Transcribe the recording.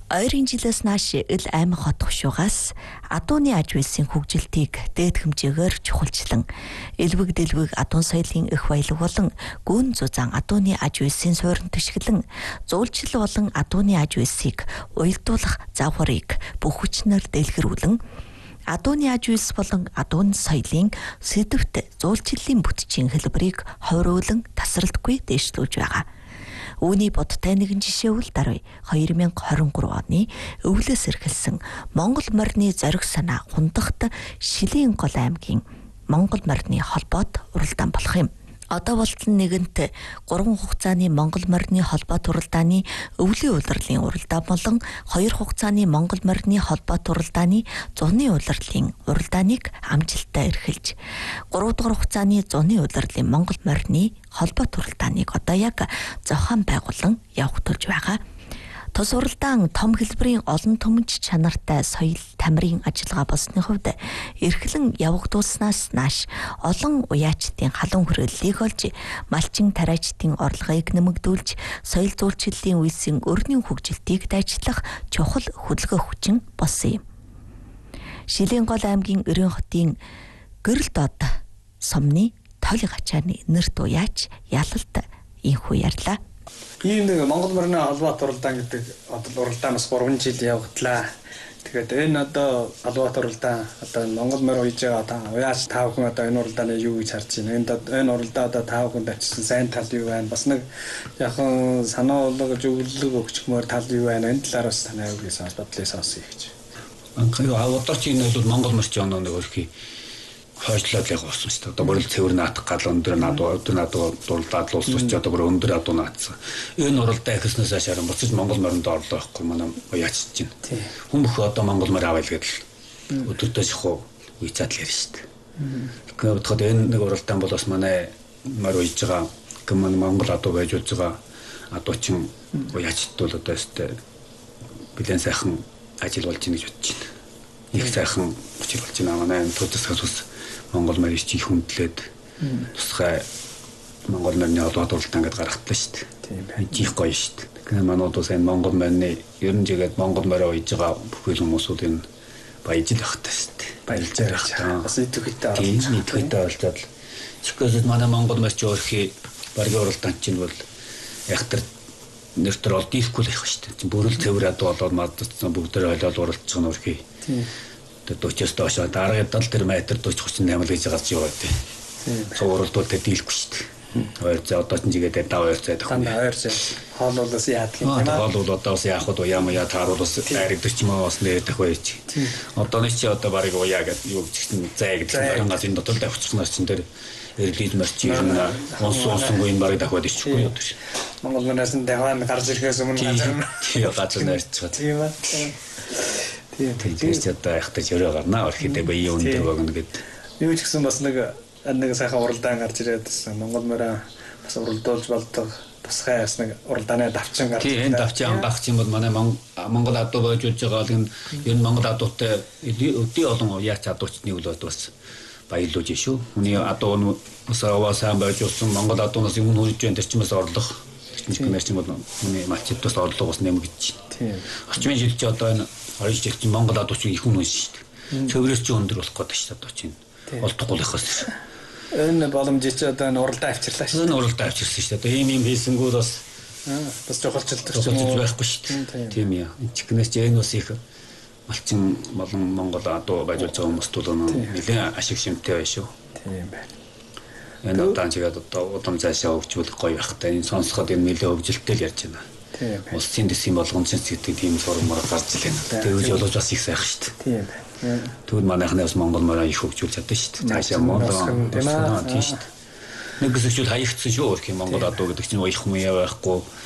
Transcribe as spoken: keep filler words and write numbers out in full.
Ойрын жилээс нааш ил аймаг хот хушуугаас адууны аж үйлсийн хөгжилтийг дээд хэмжээгээр чухалчлан элвэг дэлвэг адуун соёлын их баялаг болон гүн зузаан адууны аж үйлсийн суурин төшгөлөн зуулчил болон адууны аж үйлсийг уялдуулах завхарыг бүх хүчнээр дэлгэрүүлэн адууны аж үйлс болон адуун соёлын сэдвт зуулчлалын бүтцийн хэлбэрийг хойруулан тасралтгүй дэвшлүүлж байгаа. Үүний бодтой нэгэн жишээ үл даруй две тысячи двадцать три оны өвлөөс эрхэлсэн Монгол морины зориг санаа хундахт Шилийн гол аймгийн Монгол морины холбоот уралдаан болох юм. Одоо болтол нэгэнт гурван хугацааны Монгол морины холбоот уралдааны өвлийн улирлын уралдаан болон хоёр хугацааны Монгол морины холбоот уралдааны зуны улирлын уралдааныг амжилттай эрхэлж, гурав дахь хугацааны зуны улирлын Монгол морины холбоот уралдааныг одоо яг зохион байгуулан явагдуулж байгаа. Тус уралдаан том хэлбэрийн олон төмөж чанартай соёл тамирын ажиллагаа болсны хувьд эрхлэн явагдуулснаас нааш олон уяачдын халуун хүрээллийг олж, малчин тариачдын орлогыг нэмэгдүүлж, соёл зуулчлалын үйлсийн өрнийн хөгжилтийг дайчлах чухал хөдөлгөөн хүчин болсон юм. Шилийн гол аймгийн Өрийн хотын гэрэл дод сумны толи гачааны нэрт уяач ялалт инхүү ярьлаа. Ийм нэг Монгол морины холбоот уралдаан гэдэг одоо уралдаанаас гурван жил явагдлаа. Тэгээд энэ одоо холбоот уралдаан одоо Монгол морь хийж байгаа одоо уяач тав хүн одоо энэ уралдааны юу гэж харж байна. Энд энэ уралдаа одоо тав хүн авчирсан сайн тал юу байна? Бас нэг яхан санаа болгож өвлөг өгчмөр тал юу байна? Энэ талаар бас танай үг гэсэн бодлыг сонсъё гэж. Анхаа одоо ч энэ бол Монгол морьч оноо нэг өрхий хойшлоод яг болсон шүү дээ. Одоо бүр цэвэр наадах гал өндөр надад өндөр надад дурлаад уусч одоо бүр өндөр адуу наадсан. Энэ уралдаа ихснээс хашаар буцаж Монгол моринд орлоо байхгүй манай яачж байна. Хүн бүх одоо Монгол морь авъя гэдэл өдөртөө шахуу үе цаатал ярина шүү дээ. Тэгэхээр бодоход энэ нэг уралдаан бол бас манай морь үйж байгаа гэмэн Монгол адуу байж үзэж байгаа адуучин яачд бол одоо өстэй билэн сайхан ажил болж байна гэж бодож байна. Их сайхан учир болж байна манай төвчсгээс ус Монгол морь их хүндлээд тусгай Монгол морины холбоот уралдаан гэдээ гаргахлаа шүү дээ. Тийм их гоё шүү дээ. Тэгэхээр манайд бас энэ Монгол морины ер нь жигээд Монгол морь үйж байгаа бүхэл хүмүүсүүд энэ баяж л багтаа шүү дээ. Баялж байгаа. Бас идэвхтэй орж. Тийм идэвхтэй оролцоод чигээс манай Монгол морьч өөрхий баргийн уралдаан чинь бол яг тэр нэртэр ол дихгүй л байх шүү дээ. Бүрэл цэвэр адуу болоод мадцсан бүгдээр хойлоод уралдаж байгаа нь өөрхий. Тийм. Тэр дүүчээс доош дараагийн тал тэр метр дүүч тридцать восемь гэж гарч яваад тийм. Цууралдууд тэ дийлэхгүй шүү дээ. хоёр цаа одоо ч жигээд дав хоёр цаа дах. хоёр цаа. Хоол болоос яадаг юм тийм аа. Хоол бол одоо бас яах вэ? Яам яа тааруул бас айрдаг ч юм уу бас нэрдэх байж. Одоо нэг чи одоо барыг уяа гэдэг юу гिचсэн зай гэдэг хангаас энэ дотор давчихнаас чин тэр эрлийд марч юм онс онсонгүй энэ барыг дахиад ичхгүй юу тэр. Монгол манаас нь дахиад гарч ирэхээс өмнө газар нь. Тийм газар нэрчээ. Тийм аа. Тийм тийч одоо яхтаж өрөө гарнаа орхидээ бие өндөр багна гэд. Юу ч гэсэн бас нэг нэг сайхан уралдаан гарч ирээд байсан. Монгол морь бас уралдуулж болдог. Тусгай бас нэг уралдааны давчин гарч ирсэн. Тийм энэ давчин ангаах юм бол манай Монгол адуу байж үзэж байгаа л энэ Монгол адуутай өдий олон яач адуучны үл бас баярлуулж шүү. Хүний адуу нь бас аваасаа байж үзсэн Монгол адуунаас юм хурж байна тэр чинь бас орлого. Техникээр чинь бол хүний малчид бас орлого бас нэмэгдэж байна. Тийм. Орчмын жил чи одоо энэ хоёр жил чинь Монгол адууч их хүн шүү дээ. Цэврээс чи өндөр болох гэдэг шүү дээ одоо чинь. Олдохгүй байхаас. Энэ боломжийг чи одоо энэ уралдаа авчирлаа шүү. Энэ уралдаа авчирсан шүү дээ. Одоо ийм юм хийсэнгүүд бас бас жохолчилдаг юм байхгүй шүү дээ. Тийм яа. Чихнээс чи энэ бас их малчин болон Монгол адуу байж байгаа хүмүүст бол нэлээд ашиг шимтэй байна шүү. Тийм байна. Энэ удаан чигээд одоо удам цаашаа хөгжүүлэх гоё байхтай. Энэ сонсоход энэ нэлээд хөгжилтэй л ярьж байна. Тийм. Улсын дэсийн болгоомжтой гэдэг тийм сургамаар гарч илээ. Тэгвэл болооч бас их сайх шүү дээ. Тийм байна. Тэгвэл манайхны бас Монгол морь их хөгжүүлж чадсан шүү дээ. Цаашаа Монгол тийм шүү дээ. Нэг хэсэгчүүд хаягдсан шүү. Монгол адуу гэдэг чинь их хүн яа байхгүй.